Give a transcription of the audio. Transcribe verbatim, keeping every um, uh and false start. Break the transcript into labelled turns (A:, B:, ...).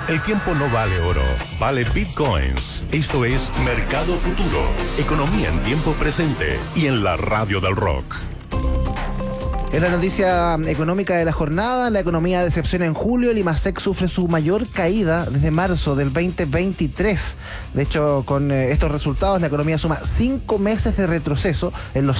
A: El tiempo no vale oro, vale bitcoins. Esto es Mercado Futuro, economía en tiempo presente y en la radio del rock.
B: Es la noticia económica de la jornada. La economía decepciona en julio. El IMASEC sufre su mayor caída desde marzo del veinte veintitrés. De hecho, con estos resultados, la economía suma cinco meses de retroceso en los